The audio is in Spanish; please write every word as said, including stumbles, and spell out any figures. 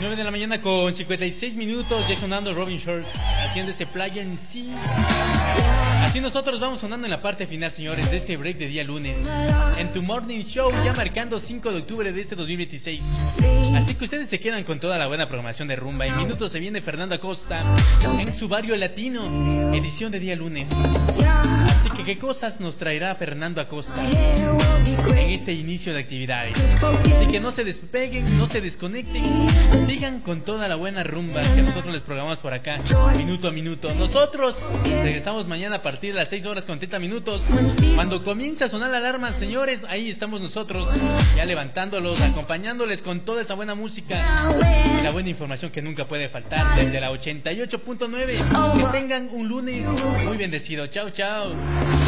nueve de la mañana con cincuenta y seis minutos, ya sonando Robin Schulz haciendo ese Playa en sí. Así nosotros vamos sonando en la parte final, señores, de este break de día lunes, en tu Morning Show, ya marcando cinco de octubre de este dos mil veintiséis. Así que ustedes se quedan con toda la buena programación de rumba. En minutos se viene Fernando Acosta en su barrio latino, edición de día lunes. Así que qué cosas nos traerá Fernando Acosta en este inicio de actividades. Así que no se despeguen, no se desconecten, sigan con toda la buena rumba que nosotros les programamos por acá, minuto a minuto. Nosotros regresamos mañana a partir de las seis horas con treinta minutos. Cuando comience a sonar la alarma, señores, ahí estamos nosotros, ya levantándolos, acompañándoles con toda esa buena música y la buena información que nunca puede faltar desde la ochenta y ocho punto nueve. Que tengan un lunes muy bendecido. Chao, chao.